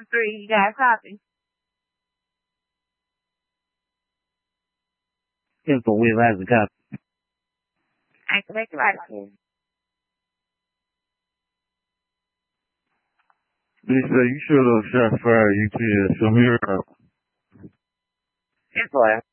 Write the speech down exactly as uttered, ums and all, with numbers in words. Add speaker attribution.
Speaker 1: three. You got a copy?
Speaker 2: Info Will has a copy.
Speaker 1: I can make it right here.
Speaker 3: Lisa, you should have shot fire. You did. Show me your copy.
Speaker 1: Info.